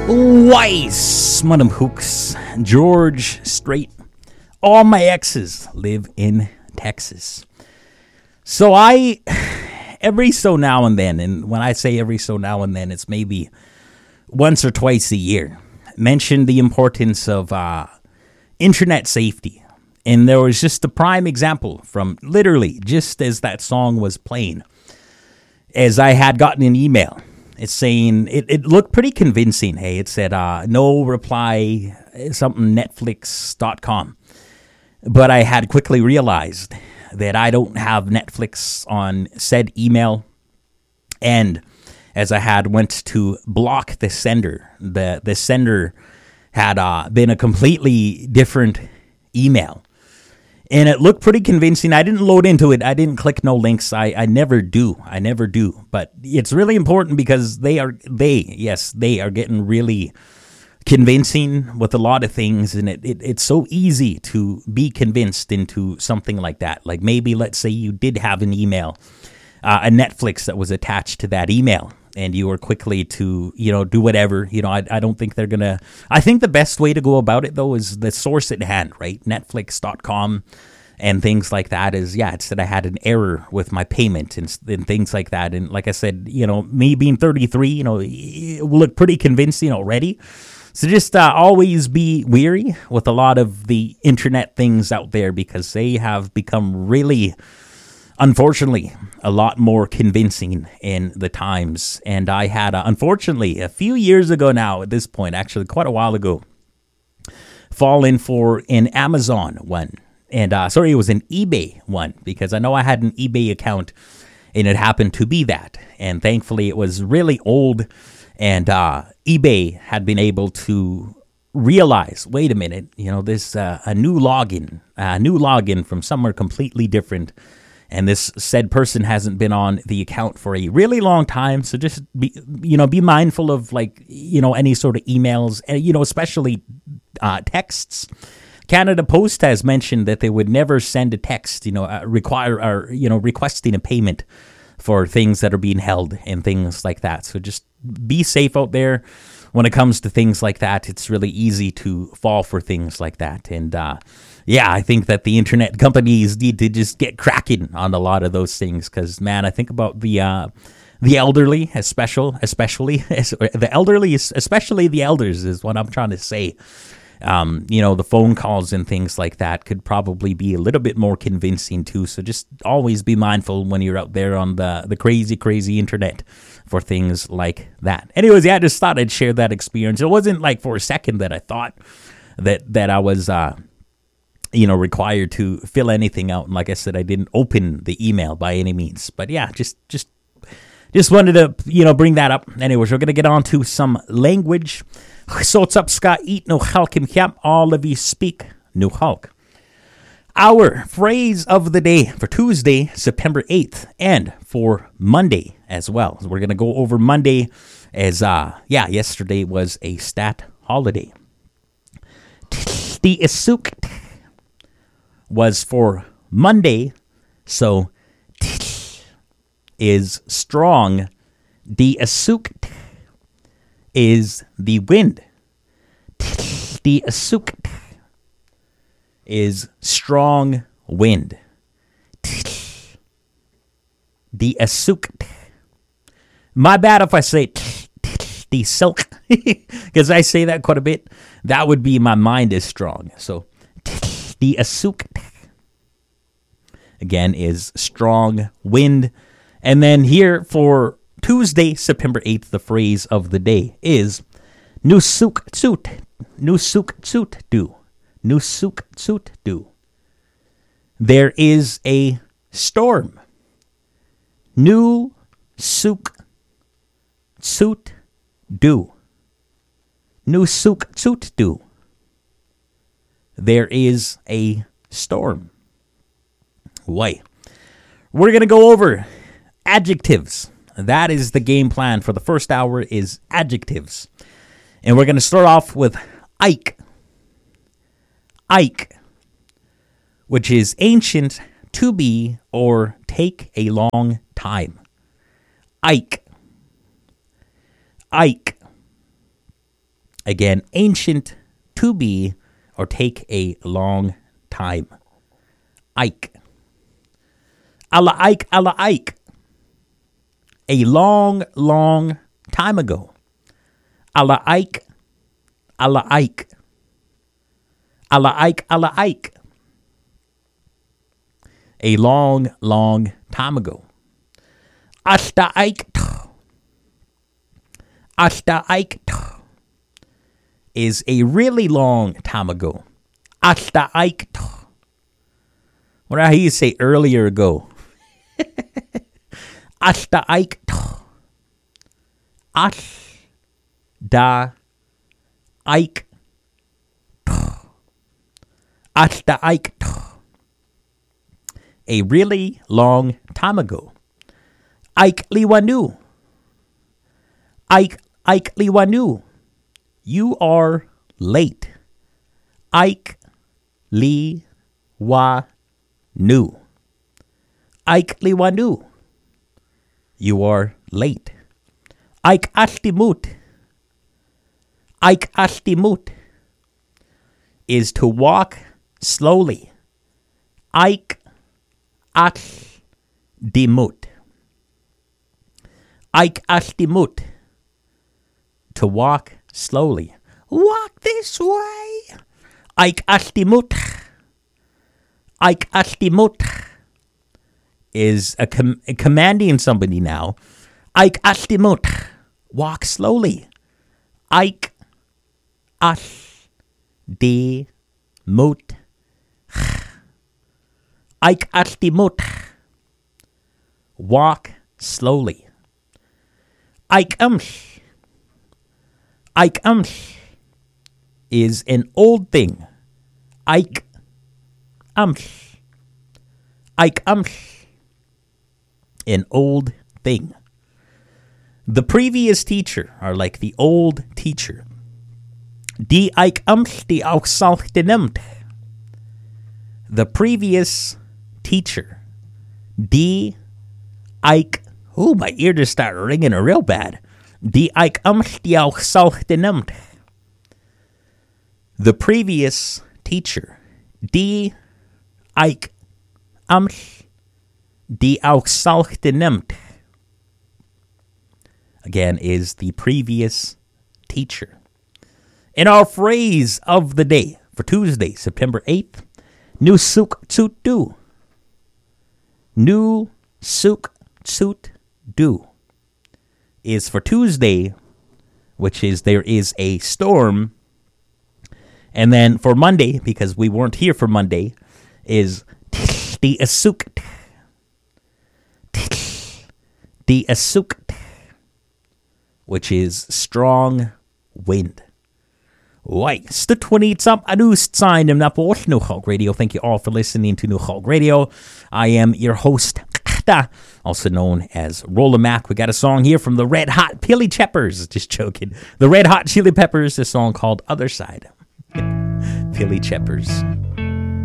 Weiss, Madam Hooks, George Strait. All my exes live in Texas. So every so now and then, and when I say every so now and then, it's maybe once or twice a year, mention the importance of internet safety. And there was just a prime example from literally just as that song was playing, as I had gotten an email. It's saying, it looked pretty convincing. Hey, it said, no reply, something Netflix.com. But I had quickly realized that I don't have Netflix on said email. And as I had went to block the sender, the sender had been a completely different email. And it looked pretty convincing. I didn't load into it. I didn't click no links. I never do. But it's really important because they are getting really convincing with a lot of things. And it's so easy to be convinced into something like that. Like maybe, let's say you did have an email, a Netflix that was attached to that email. And you were quickly to, do whatever. I don't think they're going to... I think the best way to go about it, though, is the source at hand, right? Netflix.com and things like that is, it said I had an error with my payment and things like that. And like I said, me being 33, it looked pretty convincing already. So just always be weary with a lot of the internet things out there because they have become really... unfortunately, a lot more convincing in the times. And I had, unfortunately, a few years ago now at this point, actually quite a while ago, fallen for an Amazon one. And, it was an eBay one because I know I had an eBay account and it happened to be that. And thankfully, it was really old and eBay had been able to realize, wait a minute, this a new login from somewhere completely different. And this said person hasn't been on the account for a really long time. So just be mindful of any sort of emails, especially texts. Canada Post has mentioned that they would never send a text, requesting a payment for things that are being held and things like that. So just be safe out there. When it comes to things like that, it's really easy to fall for things like that. And I think that the internet companies need to just get cracking on a lot of those things because, man, I think about the elderly, especially the elderly, especially the elders is what I'm trying to say. The phone calls and things like that could probably be a little bit more convincing too. So just always be mindful when you're out there on the crazy internet for things like that. Anyways, I just thought I'd share that experience. It wasn't like for a second that I thought that I was, required to fill anything out. And like I said, I didn't open the email by any means. But yeah, just wanted to, bring that up. Anyways, we're going to get on to some language. So what's up, Scott? Eat no Hulk and Camp. All of you speak no Hulk. Our phrase of the day for Tuesday, September 8th, and for Monday as well. So we're going to go over Monday as, yesterday was a stat holiday. The Isuk was for Monday, so is strong. The Isuk is the wind. The Isuk is strong wind. The Isuk. My bad if I say the silk, because I say that quite a bit. That would be my mind is strong. So the Isuk again is strong wind. And then here for Tuesday, September 8th, the phrase of the day is Nusuk Tsut. Nusuk Tsut do. Nusuk Tsut do. There is a storm. Nusuk Tsut do. Nusuk Tsut do. There is a storm. Why? We're going to go over adjectives. That is the game plan for the first hour is adjectives. And we're going to start off with Ike. Ike, which is ancient, to be, or take a long time. Ike. Ike. Again, ancient, to be, or take a long time. Ike. Alla Ike, alla Ike. A long, long time ago. Alla Ike, alla Ike. Alla Ike, alla Ike. A long, long time ago. Asta Ike. Asta Ike is a really long time ago. Asta Ike. What did you say earlier ago? Asta Ike. Asta Ike. Asta Ike. A really long time ago. Ike Liwanu. Ike Liwanu. You are late. Ike Liwanu. Ike Liwanu. You are late. Ike Ashtimut. Ike Ashtimut is to walk slowly. Ike Ashdimut. Ike Ashdimut. To walk slowly. Walk this way. Ike Ashdimut. Ike Ashdimut is commanding somebody now. Ike Ashdimut. Walk slowly. Ike Ashdimut. Ike Ashdimut. Walk slowly. Ike Umsh. Ike Umsh is an old thing. Ike Umsh. Ike Umsh. An old thing. The previous teacher, or like the old teacher. Die Ike Umsh die auch salchte nimmt. The previous teacher. Die Ike. Oh, my ear just started ringing real bad. Die Ike Umsh die auch salchte nimmt. The previous teacher. Die Ike Umsh die auch salchte nimmt. Again, is the previous teacher. In our phrase of the day for Tuesday, September 8th, Nu suk tsut du. Nu suk tsut du is for Tuesday, which is there is a storm. And then for Monday, because we weren't here for Monday, is the asuk. The asuk, which is strong wind. Right, Stu28 Adust sign im Napos New Hog Radio. Thank you all for listening to New Hog Radio. I am your host, also known as Rolla Mac. We got a song here from the Red Hot Chili Peppers. Just joking. The Red Hot Chili Peppers, a song called Other Side. Chili Peppers.